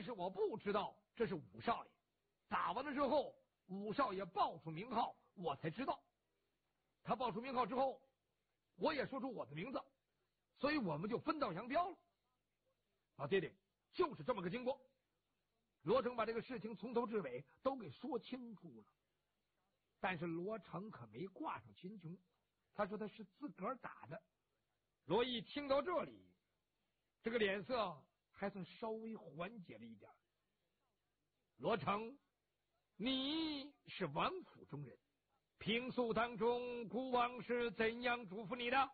是我不知道这是武少爷。打完了之后，武少爷报出名号，我才知道。他报出名号之后，我也说出我的名字，所以我们就分道扬镳了。老爹爹，就是这么个经过。罗成把这个事情从头至尾都给说清楚了，但是罗成可没挂上秦琼，他说他是自个儿打的。罗毅听到这里，这个脸色还算稍微缓解了一点。罗成，你是王府中人，平素当中孤王是怎样嘱咐你的？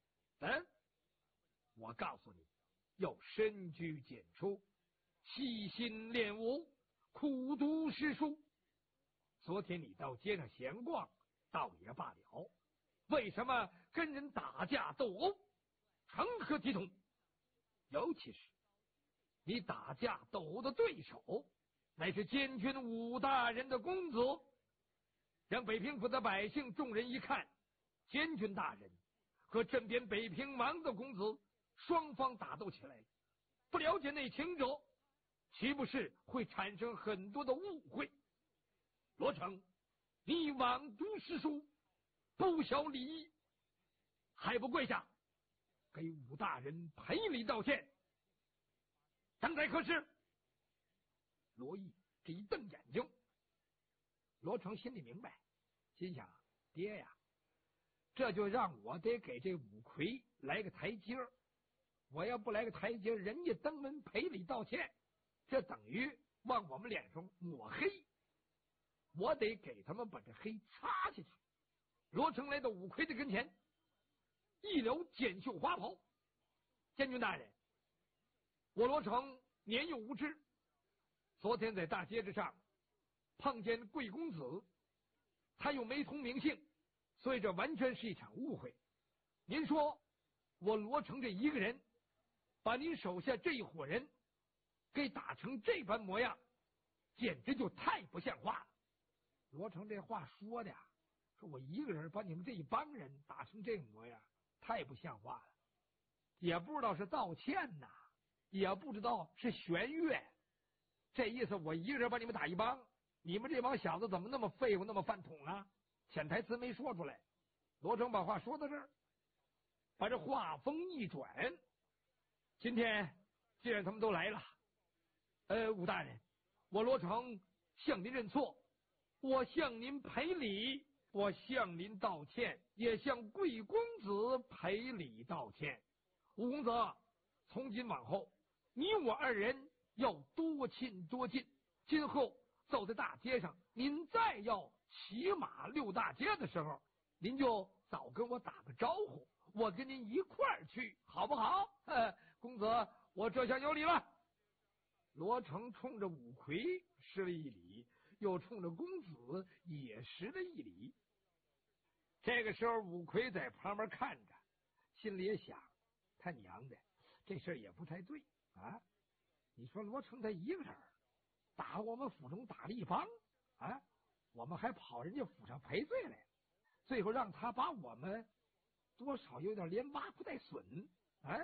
我告诉你，要深居简出，细心练武，苦读诗书。昨天你到街上闲逛倒也罢了，为什么跟人打架斗殴，成何体统？尤其是你打架斗殴的对手乃是监军武大人的公子，让北平府的百姓众人一看，监军大人和镇边北平王的公子双方打斗起来，不了解内情者，岂不是会产生很多的误会？罗成，你枉读诗书，不晓礼仪，还不跪下给武大人赔礼道歉，当在何事？罗毅这一瞪眼睛，罗成心里明白，心想，爹呀，这就让我得给这武魁来个台阶儿。我要不来个台阶，人家登门赔礼道歉，这等于往我们脸上抹黑，我得给他们把这黑擦下去。罗成来到武魁的跟前，一撩锦绣花袍，监军大人，我罗成年幼无知，昨天在大街之上碰见贵公子，他又没通名姓，所以这完全是一场误会。您说我罗成这一个人把您手下这一伙人给打成这般模样，简直就太不像话了。罗成这话说的呀，说我一个人把你们这一帮人打成这个模样，太不像话了。也不知道是道歉呐，也不知道是弦乐，这意思我一个人把你们打一帮，你们这帮小子怎么那么废物，那么饭桶啊？潜台词没说出来。罗成把话说到这儿，把这话锋一转，今天既然他们都来了，武大人，我罗成向您认错，我向您赔礼，我向您道歉，也向贵公子赔礼道歉。武公子，从今往后，你我二人要多亲多近，今后走在大街上，您再要骑马溜大街的时候，您就早跟我打个招呼，我跟您一块儿去，好不好？公子，我这下有礼了。罗成冲着武魁施了一礼，又冲着公子也施了一礼。这个时候武魁在旁边看着，心里也想，他娘的，这事儿也不太对啊！你说罗成他一个人打我们府中打了一帮啊，我们还跑人家府上赔罪来，最后让他把我们多少有点连挖不带损啊！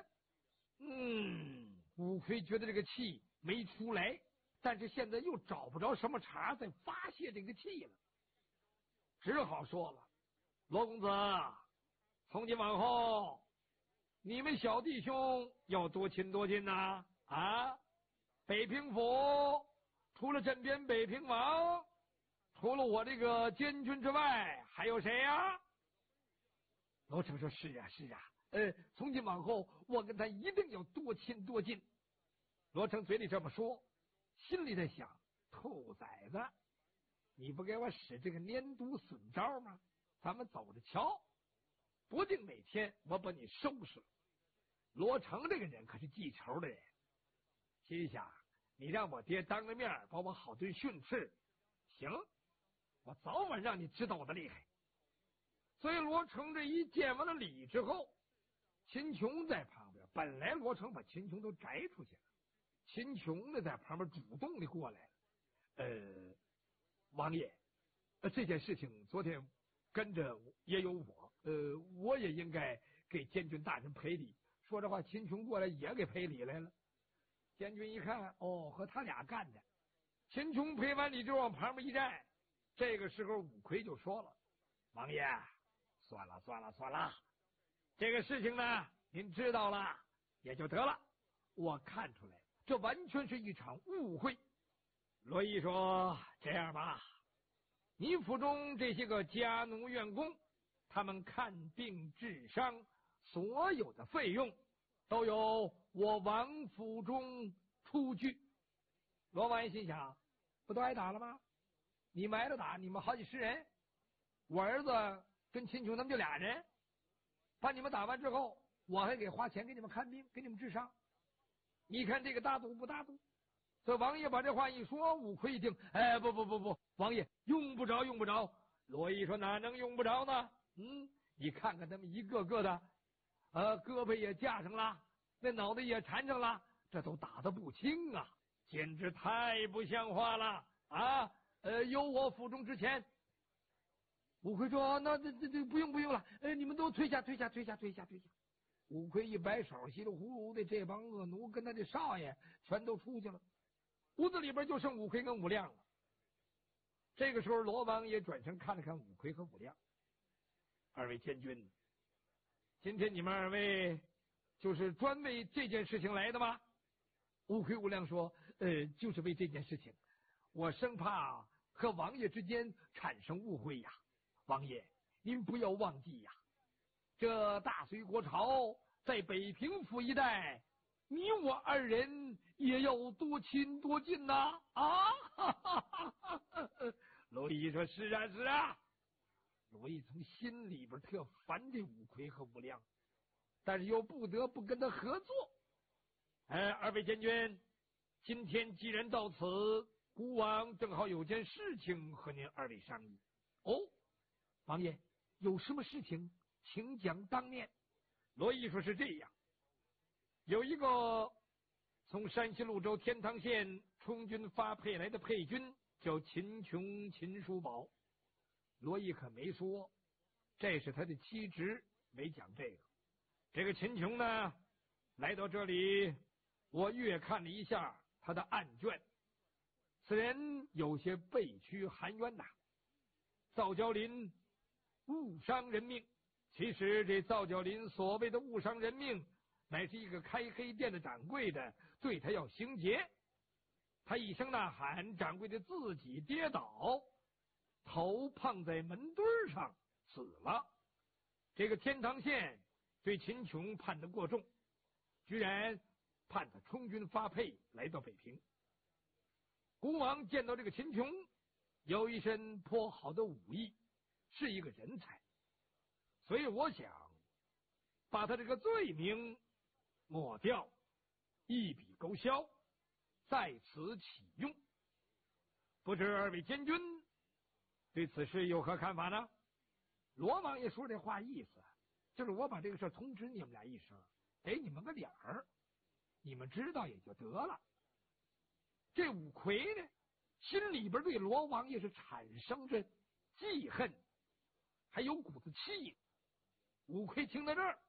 武魁觉得这个气没出来，但是现在又找不着什么茬再发泄这个气了，只好说了，罗公子，从今往后你们小弟兄要多亲多近呐！北平府除了镇边北平王，除了我这个监军之外，还有谁呀？罗成说：“是啊，是啊，从今往后，我跟他一定要多亲多近。”罗成嘴里这么说，心里在想：兔崽子，你不给我使这个粘毒损招吗？咱们走着瞧，不定哪天我把你收拾了。罗成这个人可是记仇的人，心想：你让我爹当着面把我好顿训斥，行，我早晚让你知道我的厉害。所以罗成这一见完了礼之后，秦琼在旁边，本来罗成把秦琼都摘出去了，秦琼呢在旁边主动的过来了。王爷，这件事情昨天跟着也有我也应该给监军大人赔礼。说这话，秦琼过来也给赔礼来了。 监军一看，哦，和他俩干的。秦琼赔完礼之后往旁边一站，这个时候五魁就说了：“王爷，算了算了算了，这个事情呢，您知道了也就得了。我看出来，这完全是一场误会。”罗毅说：“这样吧，你府中这些个家奴员工，他们看病治伤所有的费用，都由我王府中出具。”罗王爷心想：不都挨打了吗？你们挨着打，你们好几十人，我儿子跟秦琼他们就俩人，把你们打完之后，我还给花钱给你们看病，给你们治伤。你看这个大度不大度？这王爷把这话一说，五魁一听，哎，不，王爷用不着用不着。罗毅说：“哪能用不着呢？你看看他们一个个的，胳膊也架上了，那脑袋也缠上了，这都打得不轻啊，简直太不像话了啊！由我府中之前。”五魁说：“那这不用了，你们都退下。”五魁一摆手，稀里糊涂的，这帮恶奴跟他的少爷全都出去了，屋子里边就剩五魁跟五亮了。这个时候，罗王爷转身看了看五魁和五亮：“二位监军，今天你们二位就是专为这件事情来的吗？”五魁五亮说：“就是为这件事情，我生怕和王爷之间产生误会呀。王爷，您不要忘记呀，这大隋国朝在北平府一带，你我二人也要多亲多近呐！”罗毅说：“是啊，是啊。”罗毅从心里边特烦这五魁和五亮，但是又不得不跟他合作。二位监军，今天既然到此，孤王正好有件事情和您二位商议。哦，王爷有什么事情，请讲当面。罗毅说：“是这样，有一个从山西潞州天堂县充军发配来的配军，叫秦琼，秦叔宝。”罗毅可没说这是他的妻侄，没讲这个。这个秦琼呢，来到这里，我阅看了一下他的案卷，此人有些背屈含冤呐，赵娇林误伤人命。其实这赵娇林所谓的误伤人命，乃是一个开黑店的掌柜的对他要行劫，他一声呐喊，掌柜的自己跌倒，头碰在门墩上死了。这个天堂县对秦琼判得过重，居然判他充军发配来到北平。孤王见到这个秦琼有一身颇好的武艺，是一个人才，所以我想把他这个罪名抹掉，一笔勾销，在此启用。不知二位监军对此事有何看法呢？罗王爷说这话意思就是我把这个事通知你们俩一声，给你们个脸儿，你们知道也就得了。这五魁呢，心里边对罗王爷是产生着记恨，还有股子气。五魁听到这儿，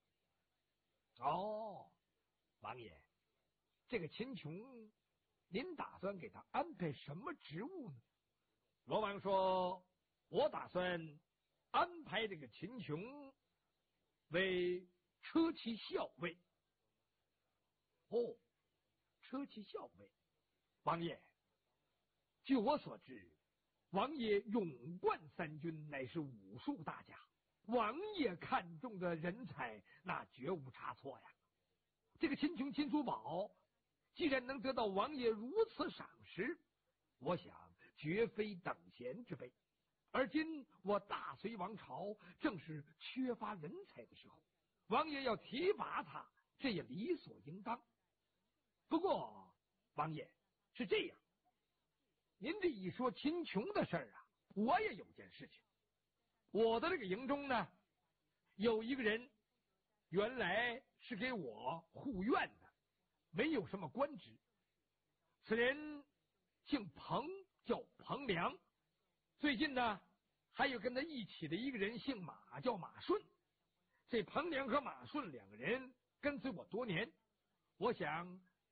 哦，王爷，这个秦琼，您打算给他安排什么职务呢？罗王说：“我打算安排这个秦琼为车骑校尉。”哦，车骑校尉，王爷，据我所知，王爷勇冠三军，乃是武术大家。王爷看中的人才，那绝无差错呀。这个秦琼、秦叔宝，既然能得到王爷如此赏识，我想绝非等闲之辈。而今我大隋王朝正是缺乏人才的时候，王爷要提拔他，这也理所应当。不过，王爷是这样，您这一说秦琼的事儿啊，我也有件事情。我的这个营中呢，有一个人原来是给我护院的，没有什么官职。此人姓彭，叫彭良。最近呢，还有跟他一起的一个人姓马，叫马顺。这彭良和马顺两个人跟随我多年，我想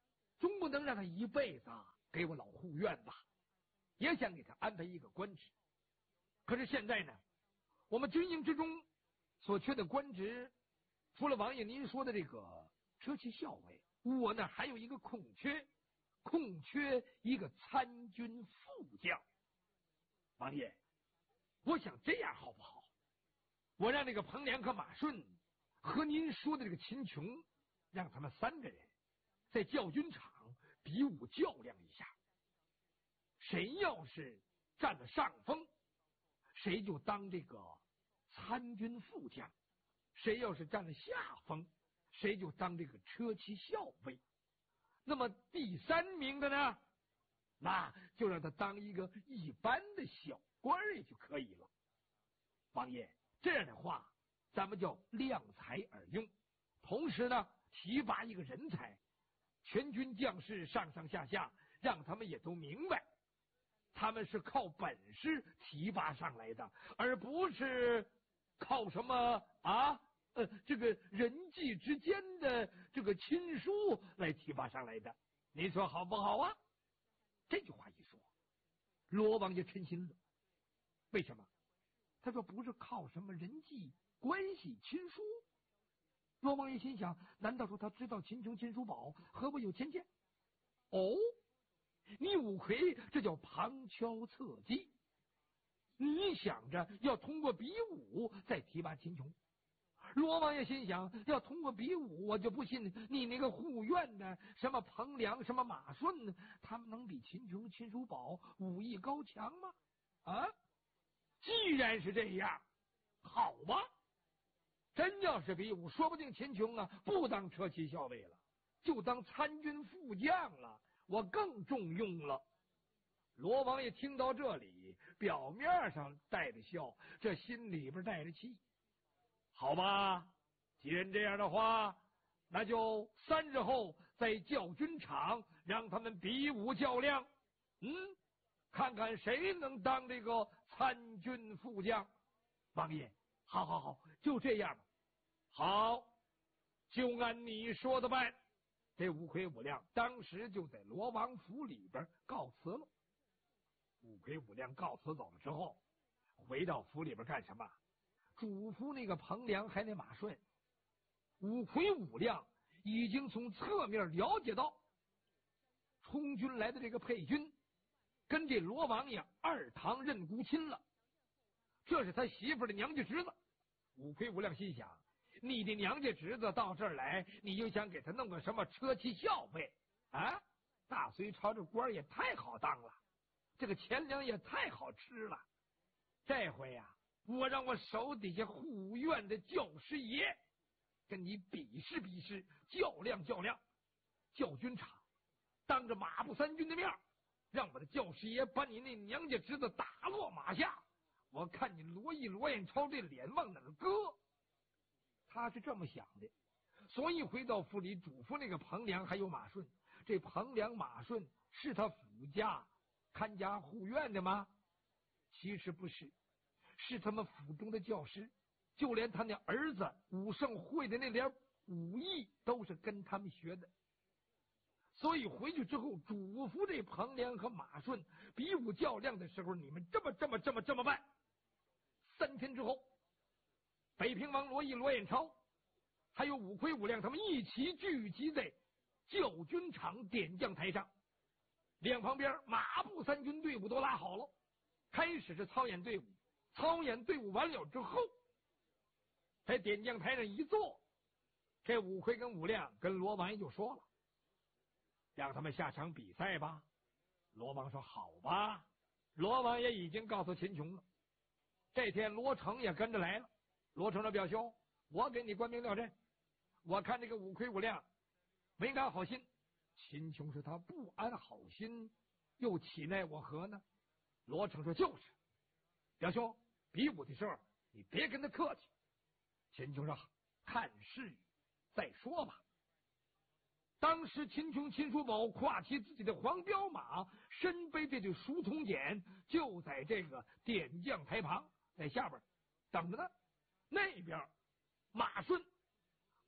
总不能让他一辈子给我老护院吧，也想给他安排一个官职。可是现在呢，我们军营之中所缺的官职，除了王爷您说的这个车骑校尉，我呢还有一个空缺一个参军副将。王爷，我想这样好不好？我让这个彭良和马顺和您说的这个秦琼，让他们3个人在教军场比武较量一下，谁要是占了上风，谁就当这个参军副将；谁要是占了下风，谁就当这个车骑校尉。那么第3名的呢，那就让他当一个一般的小官也就可以了。王爷，这样的话咱们叫量才而用，同时呢提拔一个人才，全军将士上上下下让他们也都明白，他们是靠本事提拔上来的，而不是靠什么这个人际之间的这个亲疏来提拔上来的。你说好不好啊？这句话一说，罗王爷嗔心了。为什么？他说不是靠什么人际关系亲疏。罗王爷心想，难道说他知道秦琼、秦叔宝和我有牵线？哦，你五魁这叫旁敲侧击，你想着要通过比武再提拔秦琼。罗王爷心想，要通过比武，我就不信你那个护院的什么彭良、什么马顺，他们能比秦琼、秦叔宝武艺高强吗？既然是这样，好吧，真要是比武，说不定秦琼不当车骑校尉了，就当参军副将了，我更重用了。罗王爷听到这里，表面上带着笑，这心里边带着气。好吧，既然这样的话，那就3日后在教军场让他们比武较量，看看谁能当这个参军副将。王爷，好，就这样吧。好，就按你说的办。这五魁五亮当时就在罗王府里边告辞了。五魁五亮告辞走了之后，回到府里边干什么？嘱咐那个彭良还那马顺。五魁五亮已经从侧面了解到充军来的这个配军跟这罗王爷2堂认姑亲了，这是他媳妇的娘家侄子。五魁五亮心想，你的娘家侄子到这儿来，你就想给他弄个什么车骑校尉大隋朝这官也太好当了，这个钱粮也太好吃了。这回我让我手底下护院的教师爷跟你比试比试，较量较量。教军场当着马步3军的面，让我的教师爷把你那娘家侄子打落马下，我看你罗彦超这脸往哪儿搁。他是这么想的，所以回到府里嘱咐那个彭良还有马顺。这彭良、马顺是他府家看家护院的吗？其实不是，是他们府中的教师，就连他那儿子武圣会的那点武艺都是跟他们学的。所以回去之后嘱咐这彭良和马顺，比武较量的时候，你们这么办。3天之后，北平王罗彦超还有五魁五亮他们一起聚集在教军场点将台上，两旁边马步3军队伍都拉好了，开始是操演队伍。操演队伍完了之后，在点将台上一坐，这五魁跟五亮跟罗王爷就说了，让他们下场比赛吧。罗王说好吧。罗王爷已经告诉秦琼了，这天罗成也跟着来了。罗成的表兄，我给你官兵调阵，我看这个五魁五亮没安好心。秦琼说他不安好心，又岂奈我何呢？罗成说就是，表兄比武的时候你别跟他客气。秦琼说看事再说吧。当时秦琼、秦叔宝跨骑自己的黄骠马，身背这对书童锏，就在这个点将台旁，在下边等着呢。那边马顺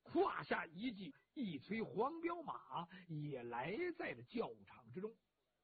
胯下一骑，一催黄骠马，也来在了教场之中。